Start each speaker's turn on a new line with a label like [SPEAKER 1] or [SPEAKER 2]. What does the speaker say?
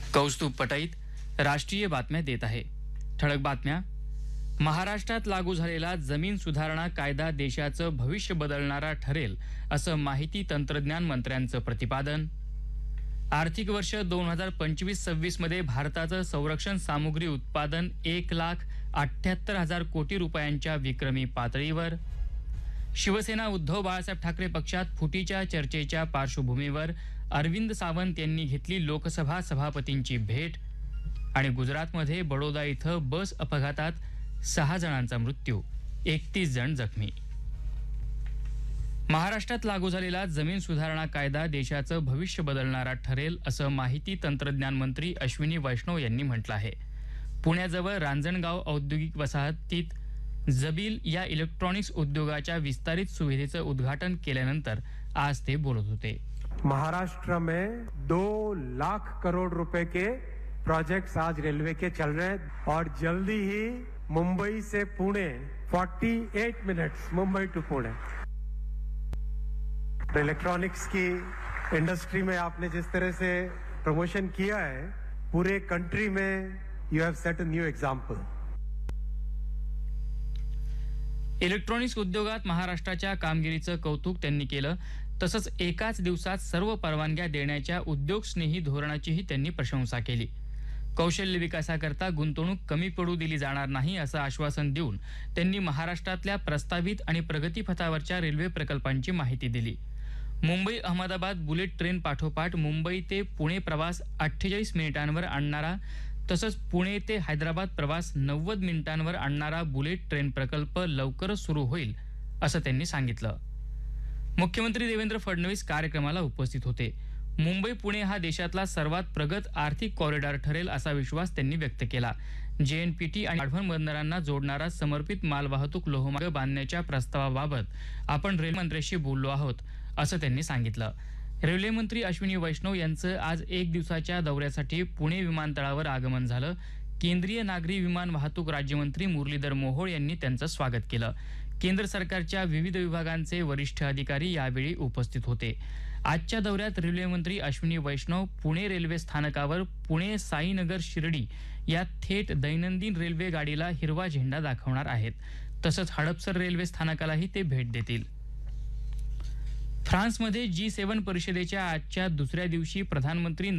[SPEAKER 1] कौस्तुभ पटाईत राष्ट्रीय बातम्या देत आहे. ठळक बातम्या. महाराष्ट्रात लागू झालेला जमीन सुधारणा कायदा देशाचं भविष्य बदलणारा ठरेल असं माहिती तंत्रज्ञान मंत्र्यांचं प्रतिपादन. आर्थिक वर्ष 2025-26 मध्ये भारताचं संरक्षण सामुग्री उत्पादन 1,78,000 कोटी रुपयांच्या विक्रमी पातळीवर. शिवसेना उद्धव बाळासाहेब ठाकरे पक्षात फुटीच्या चर्चेच्या पार्श्वभूमीवर अरविंद सावंत यांनी घेतली लोकसभा सभापतींची भेट. आणि गुजरातमध्ये बडोदा इथं बस अपघातात 6 जणांचा मृत्यू, 31 जण जखमी. महाराष्ट्रात लागू झालेला जमीन सुधारणा कायदा देशाचं भविष्य बदलणारा ठरेल असं माहिती तंत्रज्ञान मंत्री अश्विनी वैष्णव यांनी म्हटलं आहे. पुण्याजवळ रांजणगाव औद्योगिक वसाहतीत जबील या इलेक्ट्रॉनिक्स उद्योगाच्या विस्तारित सुविधेचं उद्घाटन केल्यानंतर आज ते बोलत होते.
[SPEAKER 2] महाराष्ट्र में 2 लाख करोड़ रुपए के प्रोजेक्ट्स आज रेलवे के चल रहे हैं और जल्दी ही मुंबई से Pune 48 minutes Mumbai to Pune. Electronics की इंडस्ट्री में आपने जिस तरह से प्रमोशन किया है, पूरे कंट्री में you have set a new example.
[SPEAKER 1] Electronics उद्योगात महाराष्ट्राच्या कामगिरीचं कौतुक त्यांनी केलं. तसंच एकाच दिवसात सर्व परवानग्या देण्याच्या उद्योगस्नेही धोरणाचीही त्यांनी प्रशंसा केली. कौशल्य विकासाकरता गुंतवणूक कमी पडू दिली जाणार नाही असं आश्वासन देऊन त्यांनी महाराष्ट्रातल्या प्रस्तावित आणि प्रगतीपथावरच्या रेल्वे प्रकल्पांची माहिती दिली. मुंबई अहमदाबाद बुलेट ट्रेन पाठोपाठ मुंबई ते पुणे प्रवास 48 मिनिटांवर आणणारा तसंच पुणे ते हैदराबाद प्रवास 90 मिनिटांवर आणणारा बुलेट ट्रेन प्रकल्प लवकरच सुरू होईल असं त्यांनी सांगितलं. मुख्यमंत्री देवेंद्र फडणवीस कार्यक्रमाला उपस्थित होते. मुंबई पुणे हा देशातला सर्वात प्रगत आर्थिक कॉरिडॉर ठरेल असा विश्वास त्यांनी व्यक्त केला. JNPT आणि आढळण बंदरांना जोडणारा समर्पित मालवाहतूक लोहमार्ग बांधण्याच्या प्रस्तावाबाबत आपण रेल्वेमंत्र्यांशी बोललो आहोत असं त्यांनी सांगितलं. रेल्वे मंत्री अश्विनी वैष्णव यांचं आज 1 दिवसाच्या दौऱ्यासाठी पुणे विमानतळावर आगमन झालं. केंद्रीय नागरी विमान वाहतूक राज्यमंत्री मुरलीधर मोहोळ यांनी त्यांचं स्वागत केलं. केंद्र सरकारच्या विविध विभागांचे वरिष्ठ अधिकारी यावेळी उपस्थित होते. आजच्या दौऱ्यात रेल्वे मंत्री अश्विनी वैष्णव पुणे रेल्वे स्थानकावर पुणे साईनगर शिर्डी या थेट दैनंदिन रेल्वे गाडीला हिरवा झेंडा दाखवणार आहेत. तसंच हडपसर रेल्वे स्थानकालाही ते भेट देतील. फ्रान्समध्ये G7 परिषदेच्या आजच्या दुसऱ्या दिवशी प्रधानमंत्री